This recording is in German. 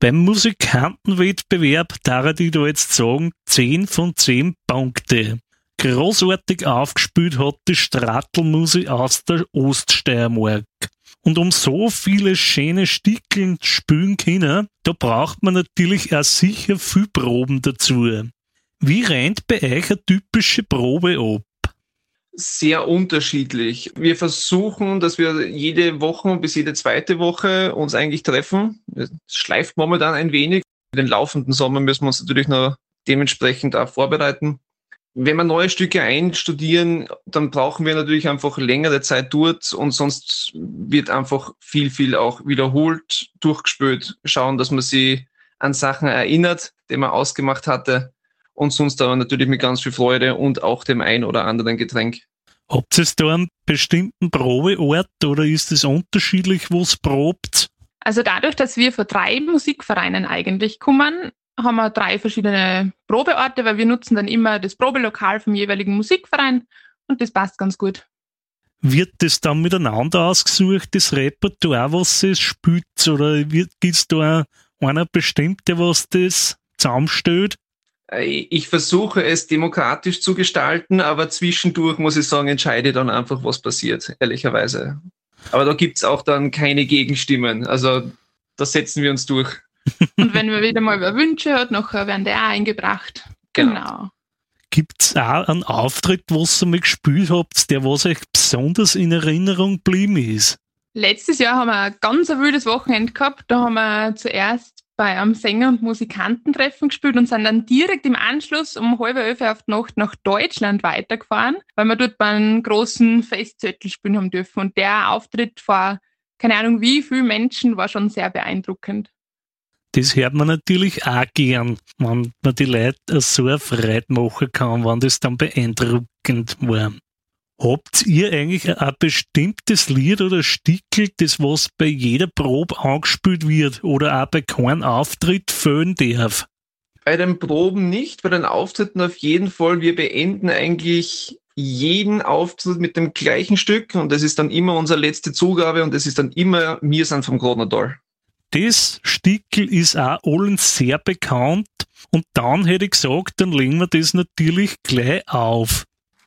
Beim Musikantenwettbewerb darf ich da jetzt sagen, 10 von 10 Punkte. Großartig aufgespielt hat die Strattelmusik aus der Oststeiermark. Und um so viele schöne Stickeln zu spielen können, da braucht man natürlich auch sicher viel Proben dazu. Wie rennt bei euch eine typische Probe ab? Sehr unterschiedlich. Wir versuchen, dass wir jede Woche bis jede zweite Woche uns eigentlich treffen. Es schleift momentan ein wenig. Den laufenden Sommer müssen wir uns natürlich noch dementsprechend auch vorbereiten. Wenn wir neue Stücke einstudieren, dann brauchen wir natürlich einfach längere Zeit dort und sonst wird einfach viel auch wiederholt, durchgespielt. Schauen, dass man sich an Sachen erinnert, die man ausgemacht hatte. Und sonst aber natürlich mit ganz viel Freude und auch dem ein oder anderen Getränk. Habt ihr da einen bestimmten Probeort oder ist es unterschiedlich, wo es probt? Also dadurch, dass wir von 3 Musikvereinen eigentlich kommen, haben wir 3 verschiedene Probeorte, weil wir nutzen dann immer das Probelokal vom jeweiligen Musikverein und das passt ganz gut. Wird das dann miteinander ausgesucht, das Repertoire, was es spielt, oder gibt es da einer bestimmte, was das zusammenstellt? Ich versuche es demokratisch zu gestalten, aber zwischendurch, muss ich sagen, entscheide dann einfach, was passiert, ehrlicherweise. Aber da gibt es auch dann keine Gegenstimmen. Also da setzen wir uns durch. Und wenn man wieder mal Wünsche hat, nachher werden die auch eingebracht. Genau. Gibt es auch einen Auftritt, was ihr mal gespielt habt, der was euch besonders in Erinnerung geblieben ist? Letztes Jahr haben wir ein ganz wildes Wochenende gehabt. Da haben wir zuerst bei einem Sänger- und Musikantentreffen gespielt und sind dann direkt im Anschluss um 10:30 auf die Nacht nach Deutschland weitergefahren, weil wir dort bei einem großen Festzettel spielen haben dürfen. Und der Auftritt vor keine Ahnung wie vielen Menschen war schon sehr beeindruckend. Das hört man natürlich auch gern, wenn man die Leute so eine Freude machen kann, wenn das dann beeindruckend war. Habt ihr eigentlich ein bestimmtes Lied oder Stickel, das was bei jeder Probe angespielt wird oder auch bei keinem Auftritt fehlen darf? Bei den Proben nicht, bei den Auftritten auf jeden Fall. Wir beenden eigentlich jeden Auftritt mit dem gleichen Stück und das ist dann immer unsere letzte Zugabe und das ist dann immer Wir sind vom Grodnertal. Das Stickel ist auch allen sehr bekannt und dann hätte ich gesagt, dann legen wir das natürlich gleich auf.